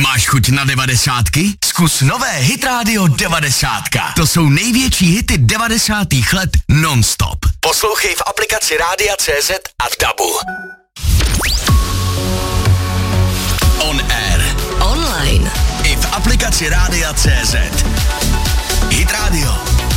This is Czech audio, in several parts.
Máš chuť na 90ky? Zkus nové Hit Radio 90. To jsou největší hity 90. let non-stop. Poslouchej v aplikaci Rádia.cz a v DABu. On air. Online. I v aplikaci Rádia.cz. Hit Radio.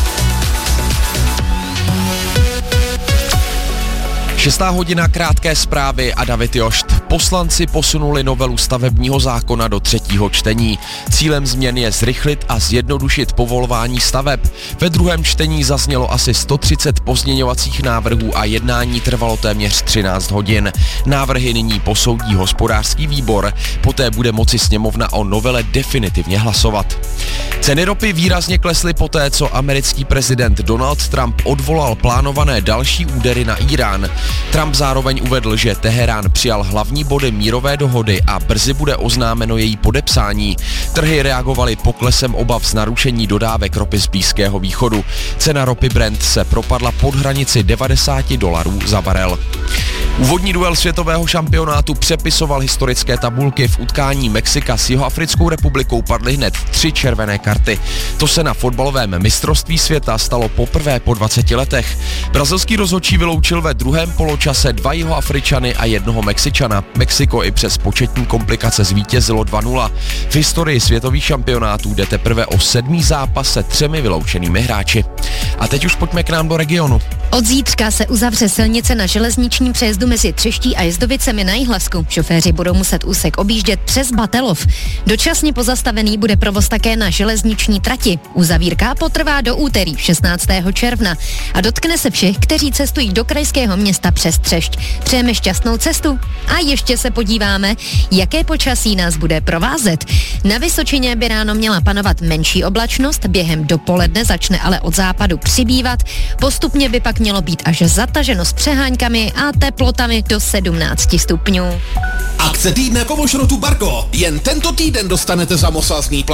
6. hodina, krátké zprávy a David Jošt. Poslanci posunuli novelu stavebního zákona do 3. čtení. Cílem změn je zrychlit a zjednodušit povolování staveb. Ve 2. čtení zaznělo asi 130 pozměňovacích návrhů a jednání trvalo téměř 13 hodin. Návrhy nyní posoudí hospodářský výbor, poté bude moci sněmovna o novele definitivně hlasovat. Ceny ropy výrazně klesly poté, co americký prezident Donald Trump odvolal plánované další údery na Írán. Trump zároveň uvedl, že Teherán přijal hlavní body mírové dohody a brzy bude oznámeno její podepsání. Trhy reagovaly poklesem obav z narušení dodávek ropy z Blízkého východu. Cena ropy Brent se propadla pod hranici $90 za barel. Úvodní duel světového šampionátu přepisoval historické tabulky. V utkání Mexika s Jihoafrickou republikou padly hned 3 červené karty. To se na fotbalovém mistrovství světa stalo poprvé po 20 letech. Brazilský rozhodčí vyloučil ve druhém poločase 2 Jihoafričany a 1 Mexičana. Mexiko i přes početní komplikace zvítězilo 2-0. V historii světových šampionátů jde teprve o 7. zápas se 3 vyloučenými hráči. A teď už pojďme k nám do regionu. Od zítřka se uzavře silnice na železničním přejezdu mezi Třeští a Jezdovicemi na Jihlavsku. Šoféři budou muset úsek objíždět přes Batelov. Dočasně pozastavený bude provoz také na železniční trati. Uzavírka potrvá do úterý 16. června a dotkne se všech, kteří cestují do krajského města přes Třešť. Přejeme šťastnou cestu a ještě se podíváme, jaké počasí nás bude provázet. Na Vysočině by ráno měla panovat menší oblačnost, během dopoledne začne ale od západu přibývat, postupně by pak mělo být až zataženo s přeháňkami a teplotami do 17 stupňů. Akce týdne Kovošrotu Barko. Jen tento týden dostanete za mosazný